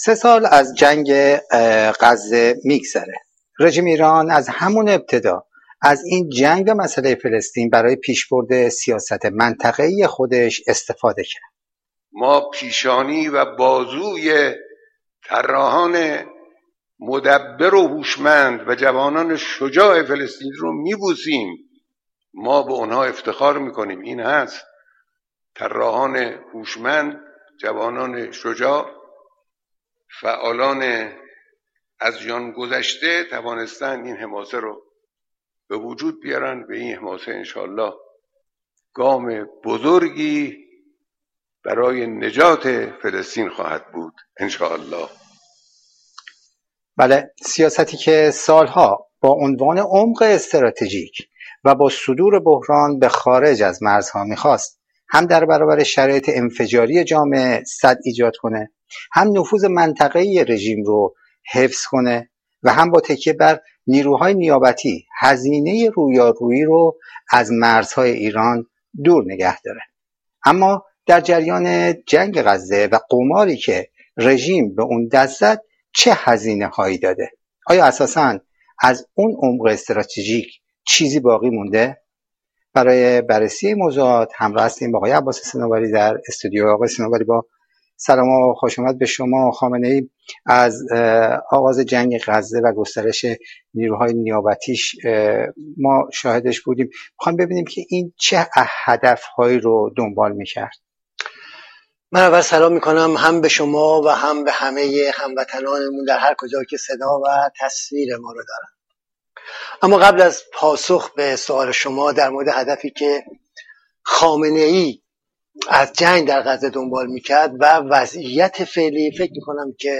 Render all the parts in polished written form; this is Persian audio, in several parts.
3 سال از جنگ غزه میگذره. رژیم ایران از همون ابتدا از این جنگ و مسئله فلسطین برای پیشبرد سیاست منطقه‌ای خودش استفاده کرد. ما پیشانی و بازوی طراحان مدبر و هوشمند و جوانان شجاع فلسطین رو میبوسیم. ما به اونها افتخار میکنیم. این هست طراحان هوشمند، جوانان شجاع، فعالان از جان گذشته توانستن این حماسه رو به وجود بیارن. به این حماسه انشاءالله گام بزرگی برای نجات فلسطین خواهد بود انشاءالله. بله، سیاستی که سالها با عنوان عمق استراتژیک و با صدور بحران به خارج از مرزها میخواست هم در برابر شرایط انفجاری جامعه سد ایجاد کنه، هم نفوذ منطقه‌ای رژیم رو حفظ کنه و هم با تکیه بر نیروهای نیابتی هزینه رویارویی رو از مرزهای ایران دور نگه داره. اما در جریان جنگ غزه و قماری که رژیم به اون دست زد چه هزینه هایی داده؟ آیا اساساً از اون عمق استراتژیک چیزی باقی مونده؟ برای بررسی موضوعات همراه هستیم با آقای عباس صنوبری در استودیو. آقای صنوبری، با سلام و خوش آمد به شما. خامنه‌ای از آغاز جنگ غزه و گسترش نیروهای نیابتیش ما شاهدش بودیم. میخوایم ببینیم که این چه هدفهایی رو دنبال میکرد. من اول سلام میکنم هم به شما و هم به همه هموطنانمون در هر کجا که صدا و تصویر ما رو دارن. اما قبل از پاسخ به سوال شما در مورد هدفی که خامنه‌ای از جنگ در غزه دنبال میکرد و وضعیت فعلی، فکر میکنم که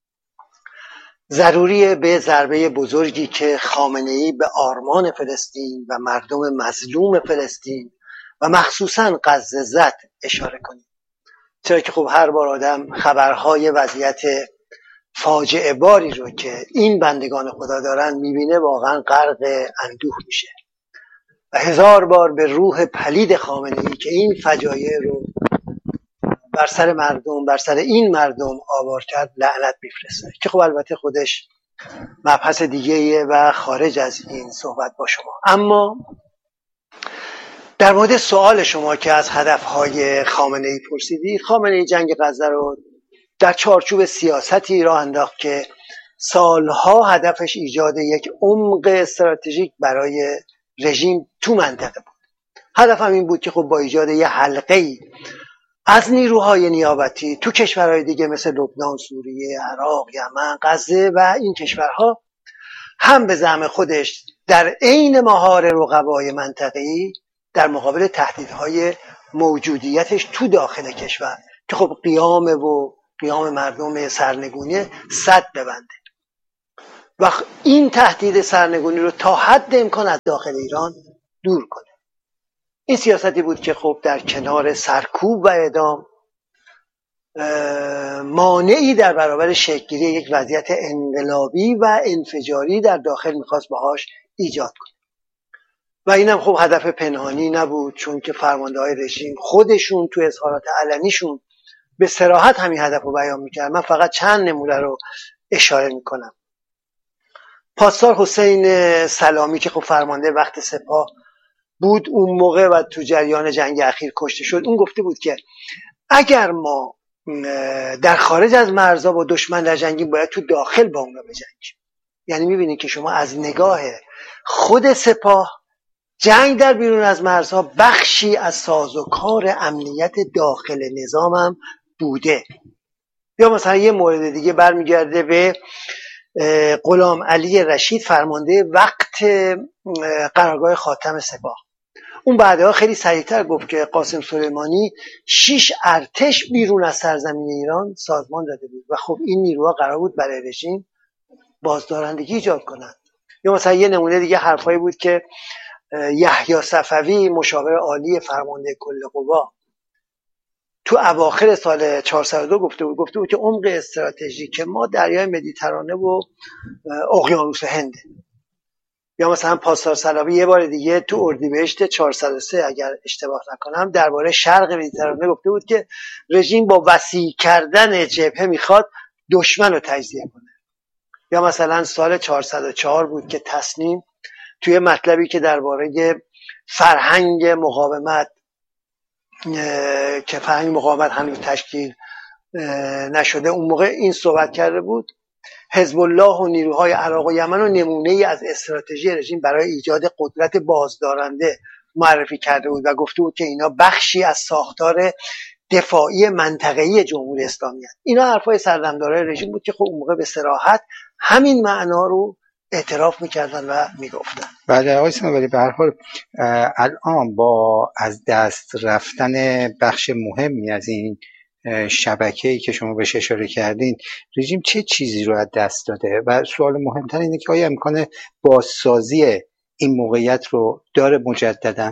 ضروریه به ضربه بزرگی که خامنه‌ای به آرمان فلسطین و مردم مظلوم فلسطین و مخصوصا غزه زد اشاره کنیم. چرا که خب هر بار آدم خبرهای وضعیت فاجعه باری رو که این بندگان خدا دارن میبینه واقعا غرق اندوه میشه و 1000 بار به روح پلید خامنه‌ای که این فجایع رو بر سر مردم، بر سر این مردم آوار کرد لعنت میفرسته، که خب البته خودش مبحث دیگه‌ایه و خارج از این صحبت با شما. اما در مورد سوال شما که از هدفهای خامنه‌ای پرسیدی، خامنه‌ای جنگ غزه رو در چارچوب سیاستی راه انداخت که سالها هدفش ایجاد یک عمق استراتژیک برای رژیم تو منطقه بود. هدفم این بود که خب با ایجاد یه حلقه‌ای از نیروهای نیابتی تو کشورهای دیگه مثل لبنان، سوریه، عراق، یمن، غزه و این کشورها هم به زعم خودش در عین مهار رقبای منطقه‌ای در مقابل تهدیدهای موجودیتش تو داخل کشور که خب قیام مردم سرنگونی سد ببنده و این تهدید سرنگونی رو تا حد امکان از داخل ایران دور کنه. این سیاستی بود که خب در کنار سرکوب و اعدام مانعی در برابر شکل‌گیری یک وضعیت انقلابی و انفجاری در داخل میخواست باهاش ایجاد کنه. و اینم خب هدف پنهانی نبود، چون که فرمانده‌های رژیم خودشون تو اظهارات علنیشون به صراحت همین هدف رو بیان میکرد. من فقط چند نمونه رو اشاره میکنم. پاسدار حسین سلامی که خب فرمانده وقت سپاه بود اون موقع و تو جریان جنگ اخیر کشته شد، اون گفته بود که اگر ما در خارج از مرزها با دشمن در جنگیم باید تو داخل با اونا بجنگیم. یعنی میبینید که شما از نگاه خود سپاه جنگ در بیرون از مرزها بخشی از سازوکار امنیت داخل نظام هم بوده. یا مثلا یه مورد دیگه برمیگرده به غلام علی رشید، فرمانده وقت قرارگاه خاتم سپاه. اون بعدها خیلی سریعتر گفت که قاسم سلیمانی 6 ارتش بیرون از سرزمین ایران سازمان داده بود و خب این نیروها قرار بود برای رژیم بازدارندگی ایجاد کنند. یا مثلا یه نمونه دیگه حرفایی بود که یحیی صفوی مشاور عالی فرمانده کل قوا تو اواخر سال 402 گفته بود که عمق استراتژیک ما دریای مدیترانه و اقیانوس هنده. یا مثلا پاسدار سلامی یه بار دیگه تو اردیبهشت 403 اگر اشتباه نکنم درباره شرق مدیترانه گفته بود که رژیم با وسیع کردن جبهه میخواد دشمن رو تجزیه کنه. یا مثلا سال 404 بود که تصنیم توی مطلبی که درباره فرهنگ مقاومت که فرهنگ مقاومت هنوز تشکیل نشده، اون موقع این صحبت کرده بود حزب الله و نیروهای عراق و یمن رو نمونه ای از استراتژی رژیم برای ایجاد قدرت بازدارنده معرفی کرده بود و گفته بود که اینا بخشی از ساختار دفاعی منطقه‌ای جمهوری اسلامی هست. اینا حرفای سردمدارای رژیم بود که خب اون موقع به صراحت همین معنا رو اعتراف میکردن و میگفتن. بله آقای صنوبری، به هر حال الان با از دست رفتن بخش مهمی از این شبکه‌ای که شما بهش اشاره کردین، رژیم چه چیزی رو از دست داده؟ و سوال مهمتر اینه که آیا امکان بازسازی این موقعیت رو داره مجددا؟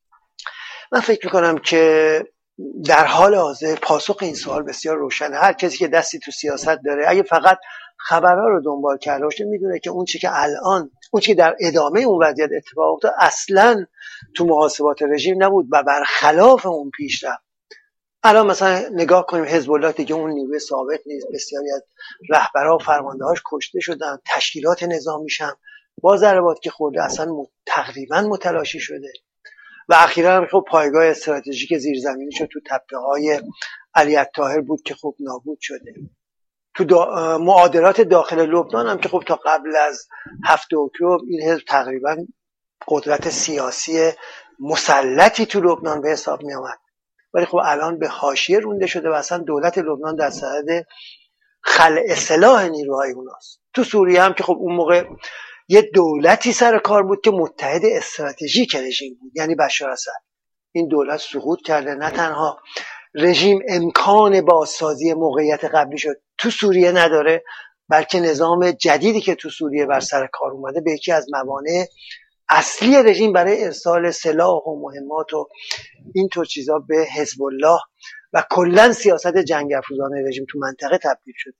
من فکر میکنم که در حال حاضر پاسخ این سوال بسیار روشنه. هر کسی که دستی تو سیاست داره اگه فقط خبرها رو دنبال کرده باشه میدونه که اون چی که در ادامه اون وضعیت اتفاق افتاد اصلا تو محاسبات رژیم نبود و برخلاف اون پیش رفت. الان مثلا نگاه کنیم حزب الله دیگه اون نیروی سابق نیست، بسیاری از رهبرها و فرماندهاش کشته شدن، تشکیلات نظامیش هم با ضربات که خورده اصلا تقریبا متلاشی شده و اخیرا هم خب پایگاه استراتژیک زیرزمینی شد تو تپه‌های علی الطاهر بود که خب نابود شده. تو معادلات داخل لبنان هم که خب تا قبل از 7 اکتبر این حزب تقریبا قدرت سیاسی مسلطی تو لبنان به حساب می آمد، ولی خب الان به حاشیه رونده شده و اصلا دولت لبنان در صدد خلع سلاح نیروهای اوناست. تو سوریه هم که خب اون موقع یه دولتی سر کار بود که متحد استراتژیک رژیم بود، یعنی بشار اسد. این دولت سقوط کرده، نه تنها رژیم امکان بازسازی موقعیت قبلی شد تو سوریه نداره، بلکه نظام جدیدی که تو سوریه بر سر کار اومده به یکی از موانع اصلی رژیم برای ارسال سلاح و مهمات و اینطور چیزا به حزب الله و کلا سیاست جنگ افروزان رژیم تو منطقه تبدیل شده.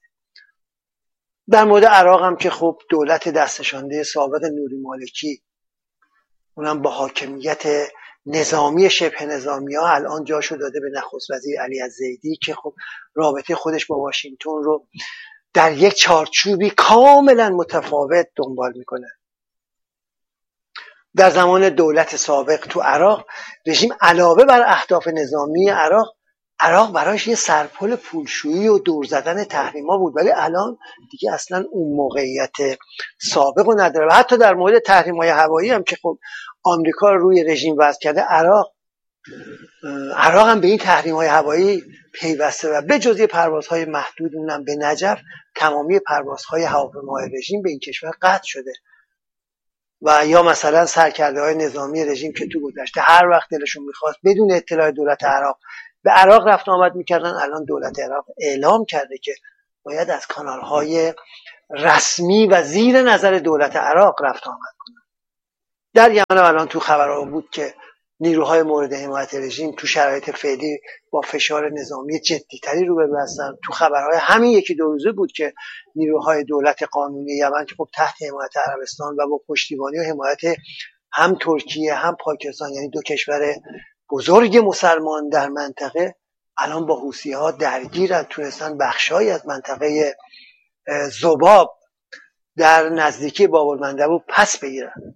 در مورد عراق هم که خب دولت دستشانده سابق نوری مالکی، اونم با حاکمیت نظامی شبه نظامی ها، الان جاشو داده به نخست وزیر علی الزیدی که خب رابطه خودش با واشنگتن رو در یک چارچوبی کاملا متفاوت دنبال میکنه. در زمان دولت سابق تو عراق رژیم علاوه بر اهداف نظامی عراق براش یه سرپل پولشویی و دور زدن تحریما بود، ولی الان دیگه اصلا اون موقعیت سابق رو نداره. و حتی در مورد تحریم‌های هوایی هم که خب آمریکا روی رژیم وضع کرده، عراق هم به این تحریم‌های هوایی پیوسته و به جز پروازهای محدود اونم به نجف، تمامی پروازهای هواپیماهای رژیم به این کشور قطع شده. و یا مثلا سرکرده‌های نظامی رژیم که تو گذشته هر وقت دلشون می‌خواست بدون اطلاع دولت عراق به عراق رفت آمد می‌کردن، الان دولت عراق اعلام کرده که باید از کانال‌های رسمی و زیر نظر دولت عراق رفت آمد کنن. در یمن الان تو خبرها بود که نیروهای مورد حمایت رژیم تو شرایط فعلی با فشار نظامی جدی‌تری روبرو هستن. تو خبرهای همین یکی دو روزه بود که نیروهای دولت قانونی یمن که خب تحت حمایت عربستان و با پشتیبانی و حمایت هم ترکیه هم پاکستان، یعنی دو کشور بزرگ مسلمان در منطقه، الان با حوثی‌ها درگیرن، تونستن بخشایی از منطقه ذباب در نزدیکی باب المندب پس بگیرن.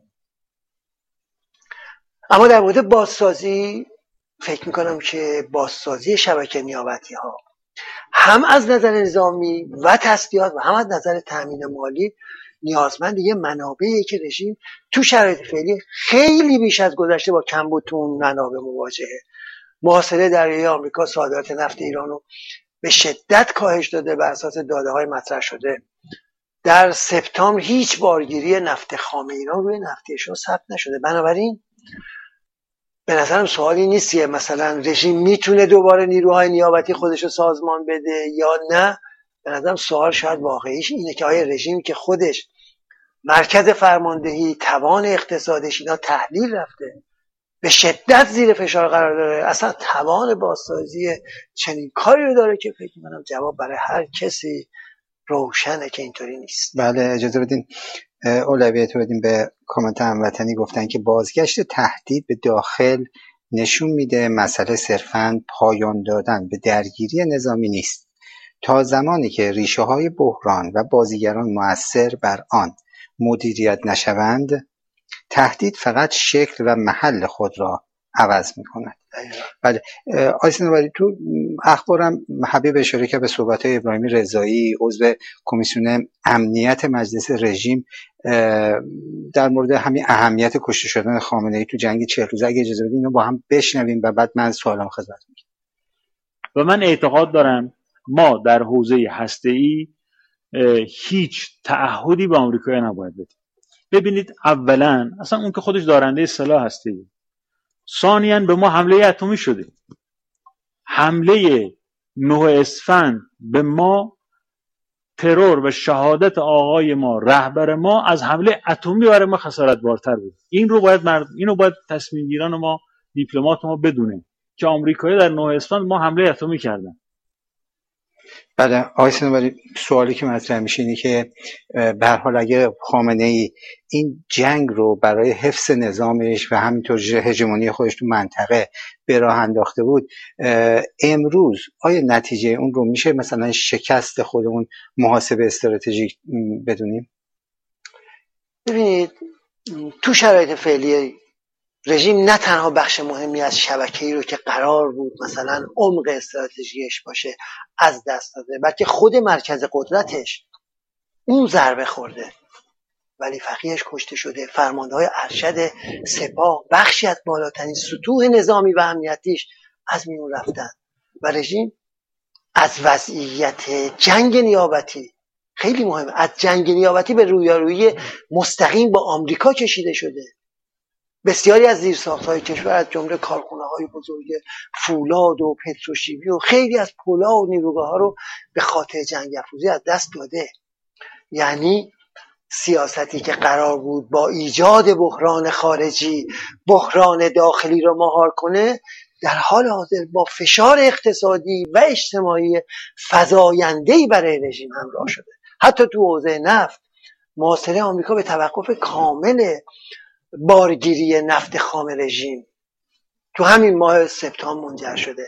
اما در مورد بازسازی فکر میکنم که بازسازی شبکه نیابتی ها هم از نظر نظامی و تسلیحات و هم از نظر تامین مالی نیازمند یه منابعی که رژیم تو شرایط فعلی خیلی بیش از گذشته با کمبود تو اون منابع مواجهه. محاصره دریایی آمریکا صادرات نفت ایران رو به شدت کاهش داده بر اساس داده‌های مطرح شده. در سپتامبر هیچ بارگیری نفت خام ایران روی نفت ایشون ثبت نشده. بنابراین به نظرم سوالی نیست مثلا رژیم میتونه دوباره نیروهای نیابتی خودش رو سازمان بده یا نه. به نظرم سوال شاید واقعیش اینه که آیا رژیم که خودش مرکز فرماندهی، توان اقتصادش اینا تحلیل رفته، به شدت زیر فشار قرار داره، اصلا توان بازسازی چنین کاری رو داره؟ که فکر می‌کنم جواب برای هر کسی روشنه که اینطوری نیست. بله اجازه بدین اولویت بدیم به کامنت هموطنی. گفتن که بازگشت تهدید به داخل نشون میده مسئله صرفاً پایان دادن به درگیری نظامی نیست. تا زمانی که ریشه های بحران و بازیگران مؤثر بر آن مدیریت نشوند، تهدید فقط شکل و محل خود را عوض می کند. بله آقای صنوبری، تو اخبارم حبیب اشاره که به صحبت‌های ابراهیمی رضایی عضو کمیسیون امنیت مجلس رژیم در مورد همین اهمیت کشته شدن خامنه‌ای تو جنگ 40 روزه، اگه اجازه بدید اینو با هم بشنویم و بعد من سوالم خدمتتون میگم. و من اعتقاد دارم ما در حوزه هسته‌ای هیچ تعهدی به آمریکا نباید بدیم. ببینید، اولا اصلا اون که خودش دارنده سلاح هسته‌ای، ثانیاً به ما حمله اتمی شده. حمله 9 اسفند به ما، ترور و شهادت آقای ما، رهبر ما، از حمله اتمی برای ما خسارت بارتر بود. اینو باید تصمیم گیران ما، دیپلمات ما بدونه که آمریکایی در 9 اسفند ما حمله اتمی کردن. بله آقای صنوبری، سوالی که مطرح میشه اینه که به هر حال اگه خامنه‌ای این جنگ رو برای حفظ نظامش و همینطور هژمونی خودش تو منطقه به راه انداخته بود، امروز آیا نتیجه اون رو میشه مثلا شکست خود اون محاسبه استراتژیک بدونیم؟ ببینید، تو شرایط فعلی رژیم نه تنها بخش مهمی از شبکه‌ای رو که قرار بود مثلا عمق استراتژیش باشه از دست داده، بلکه خود مرکز قدرتش اون ضربه خورده. ولی فقیهش کشته شده، فرمانده‌های ارشد سپاه، بخشی از بالاترین سطوح نظامی و امنیتیش از میون رفتن و رژیم از وضعیت جنگ نیابتی، خیلی مهمه، از جنگ نیابتی به رویارویی مستقیم با آمریکا کشیده شده. بسیاری از زیرساخت‌های کشور از جمله کارخانه‌های بزرگ فولاد و پتروشیمی و خیلی از پل‌ها و نیروگاه‌ها رو به خاطر جنگ افروزی از دست داده. یعنی سیاستی که قرار بود با ایجاد بحران خارجی بحران داخلی رو مهار کنه، در حال حاضر با فشار اقتصادی و اجتماعی فزاینده‌ای برای رژیم همراه شده. حتی تو حوزه نفت محاصره آمریکا به توقف کامل بارگیری نفت خام رژیم تو همین ماه سپتامبر منجر شده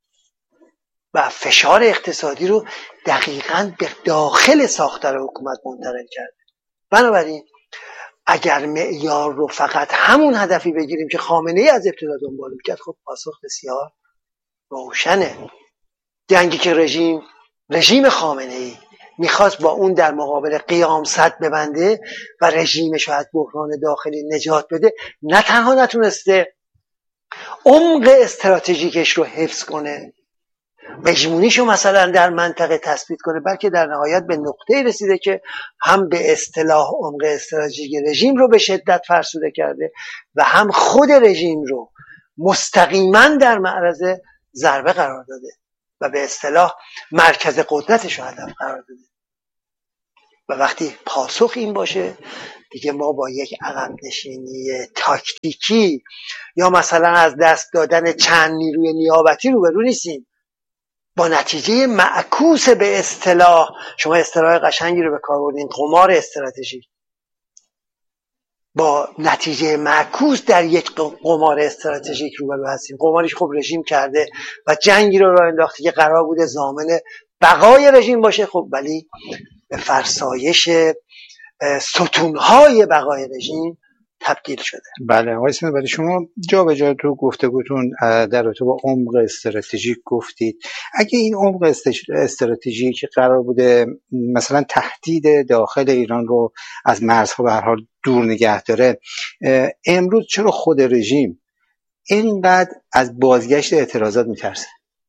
و فشار اقتصادی رو دقیقاً به داخل ساختار حکومت منتقل کرده. بنابراین اگر معیار رو فقط همون هدفی بگیریم که خامنه‌ای از ابتدا دنبال می‌کرد، خب پاسخ بسیار روشنه. جنگی که رژیم خامنه‌ای میخواست با اون در مقابل قیام سد ببنده و رژیمش رو از بحران داخلی نجات بده، نه تنها نتونسته عمق استراتژیکش رو حفظ کنه، هژمونیشو مثلا در منطقه تثبیت کنه، بلکه در نهایت به نقطه‌ای رسیده که هم به اصطلاح عمق استراتژیک رژیم رو به شدت فرسوده کرده و هم خود رژیم رو مستقیما در معرض ضربه قرار داده و به اصطلاح مرکز قدرتش رو هدف قرار داده. و وقتی پاسخ این باشه، دیگه ما با یک عقب نشینی تاکتیکی یا مثلا از دست دادن چند نیروی نیابتی روبرو نیستیم، با نتیجه معکوس به اصطلاح، شما اصطلاح قشنگی رو به کار بردین، قمار استراتژیک، با نتیجه معکوس در یک قمار استراتژیک روبرو هستیم. قماریش خب رژیم کرده و جنگی رو راه انداخته که قرار بوده ضامن بقای رژیم باشه، خب ولی به فرسایش ستونهای بقای رژیم تبدیل شده. بله آقای صنوبری، شما جا به جا تو گفتگوتون در رابطه با عمق استراتژیک گفتید. اگه این عمق استراتژیک قرار بوده مثلا تهدید داخل ایران رو از مرزها به هر حال دور نگه داره، امروز چرا خود رژیم اینقدر از بازگشت اعتراضات میترسه؟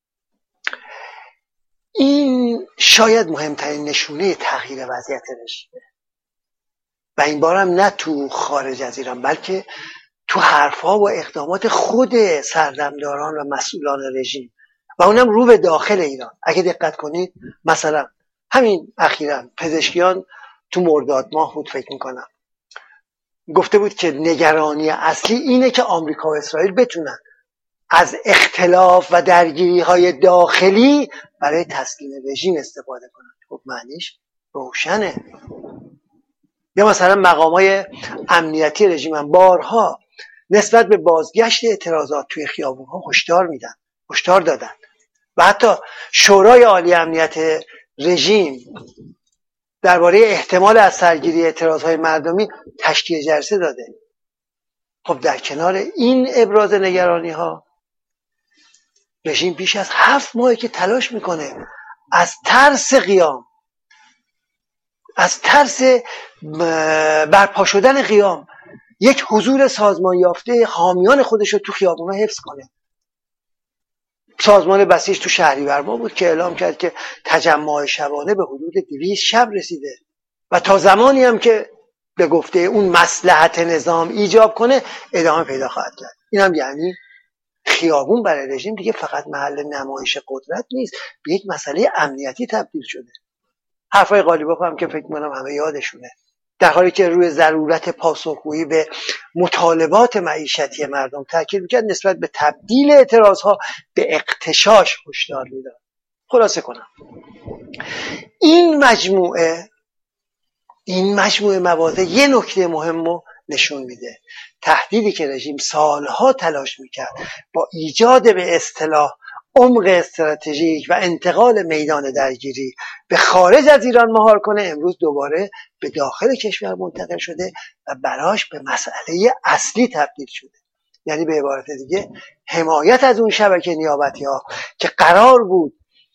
این شاید مهمترین نشونه تغییر وضعیت رژیمه و این بار هم نه تو خارج از ایران، بلکه تو حرفها و اقدامات خود سردمداران و مسئولان رژیم و اونم رو به داخل ایران. اگه دقت کنید مثلا همین اخیراً پزشکیان تو مرداد ماه بود فکر میکنم گفته بود که نگرانی اصلی اینه که آمریکا و اسرائیل بتونن از اختلاف و درگیری های داخلی برای تسکین رژیم استفاده کنن. خب معنیش روشنه. یا مثلا مقامای امنیتی رژیم هم بارها نسبت به بازگشت اعتراضات توی خیابون‌ها هشدار دادن و حتی شورای عالی امنیت رژیم درباره احتمال از سرگیری اعتراضهای مردمی تشکیل جلسه داده. خب در کنار این ابراز نگرانی ها، رژیم بیش از 7 ماه که تلاش میکنه از ترس قیام، از ترس برپا شدن قیام، یک حضور سازمان یافته حامیان خودش رو تو خیابونا حفظ کنه. سازمان بسیج تو شهریور ماه بود که اعلام کرد که تجمع شبانه به حدود 200 شب رسیده و تا زمانی هم که به گفته اون مصلحت نظام ایجاب کنه ادامه پیدا خواهد کرد. این هم یعنی خیابون برای رژیم دیگه فقط محل نمایش قدرت نیست، به یک مسئله امنیتی تبدیل شده. حرفای قالیباف هم که فکر می‌کنم همه یادشونه، در حالی که روی ضرورت پاسخگویی به مطالبات معیشتی مردم تاکید می‌کرد، نسبت به تبدیل اعتراضها به اغتشاش هشدار میداد. خلاصه کنم، این مجموعه مواضع یه نکته مهم رو نشون میده. تهدیدی که رژیم سالها تلاش میکرد با ایجاد به اصطلاح عمق استراتژیک و انتقال میدان درگیری به خارج از ایران مهار کنه، امروز دوباره به داخل کشور منتقل شده و براش به مسئله اصلی تبدیل شده. یعنی به عبارت دیگه حمایت از اون شبکه نیابتی ها که قرار بود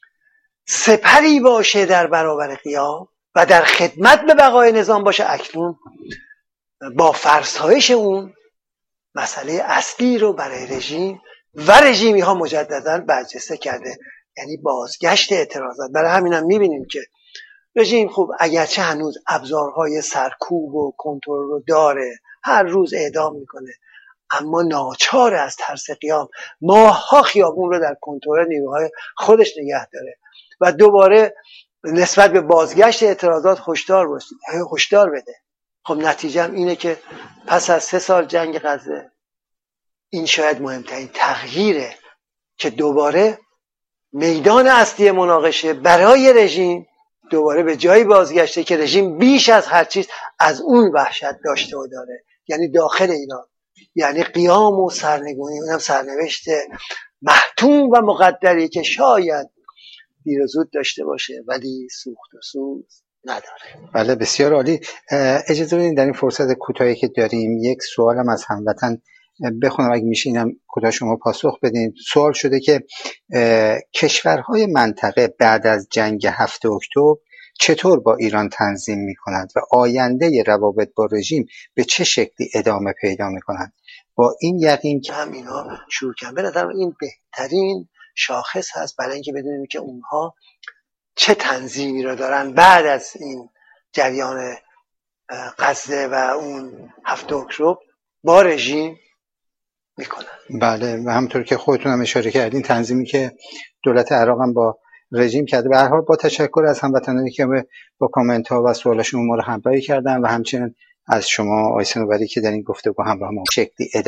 سپری باشه در برابر قیام و در خدمت به بقای نظام باشه، اکنون با فرسایش اون مسئله اصلی رو برای رژیم و رژیمی ها مجددا برجسته کرده، یعنی بازگشت اعتراضات. برای همین هم میبینیم که رژیم خب اگرچه هنوز ابزارهای سرکوب و کنترل رو داره، هر روز اعدام میکنه، اما ناچار از ترس قیام ماه‌ها خیابون رو در کنترل نیروهای خودش نگه داره و دوباره نسبت به بازگشت اعتراضات هشدار بده. خب نتیجه هم اینه که پس از 3 سال جنگ غزه، این شاید مهمترین تغییره که دوباره میدان اصلی مناقشه برای رژیم دوباره به جایی بازگشته که رژیم بیش از هر چیز از اون وحشت داشته و داره، یعنی داخل ایران، یعنی قیام و سرنگونی. اونم سرنوشت محتوم و مقدری که شاید دیر و زود داشته باشه ولی سوخت و سوز نداره. بله، بسیار عالی. اجازه بدین در این فرصت کوتاهی که داریم یک سوالم از هموطن بخونم، اگه میشه اینم کوتاه شما پاسخ بدین. سوال شده که کشورهای منطقه بعد از جنگ 7 اکتبر چطور با ایران تنظیم میکنند و آینده روابط با رژیم به چه شکلی ادامه پیدا میکنند؟ با این یقین که هم اینا شروع کردن، به نظرم این بهترین شاخص هست برای اینکه بدونیم که اونها چه تنظیمی رو دارن بعد از این جریان غزه و اون 7 اکتبر با رژیم میکنن. بله، و همونطور که خودتون هم اشاره کردین، تنظیمی که دولت عراق هم با رژیم کرده. به هر حال با تشکر از هموطنانی که با کامنت ها و سوالاشون ما رو همراهی کردن و همچنین از شما آقای صنوبری که در این گفتگو همراه ما شکلی